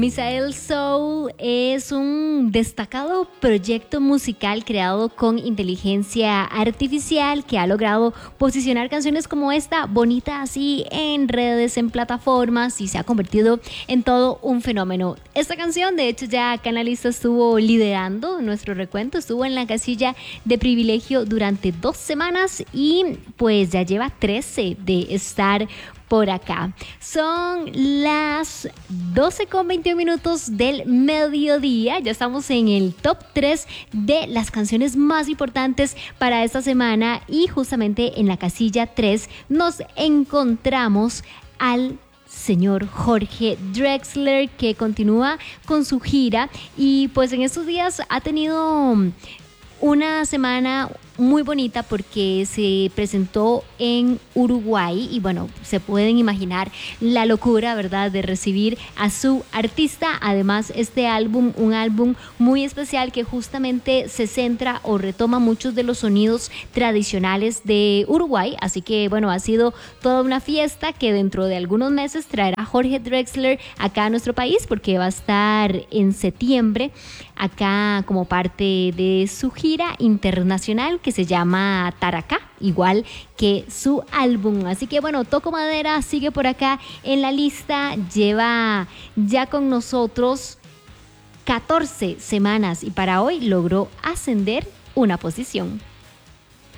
Misael Soul es un destacado proyecto musical creado con inteligencia artificial que ha logrado posicionar canciones como esta, bonita así, en redes, en plataformas, y se ha convertido en todo un fenómeno. Esta canción, de hecho, ya acá en la lista estuvo liderando nuestro recuento, estuvo en la casilla de privilegio durante 2 semanas y pues ya lleva 13 de estar por acá. Son las 12:21 del mediodía. Ya estamos en el top 3 de las canciones más importantes para esta semana y justamente en la casilla 3 nos encontramos al señor Jorge Drexler, que continúa con su gira y pues en estos días ha tenido una semana muy bonita porque se presentó en Uruguay y bueno, se pueden imaginar la locura, ¿verdad?, de recibir a su artista. Además, este álbum, un álbum muy especial que justamente se centra o retoma muchos de los sonidos tradicionales de Uruguay, así que bueno, ha sido toda una fiesta que dentro de algunos meses traerá a Jorge Drexler acá a nuestro país porque va a estar en septiembre acá como parte de su gira internacional que se llama Taracá, igual que su álbum. Así que bueno, Toco Madera sigue por acá en la lista, lleva ya con nosotros 14 semanas y para hoy logró ascender una posición.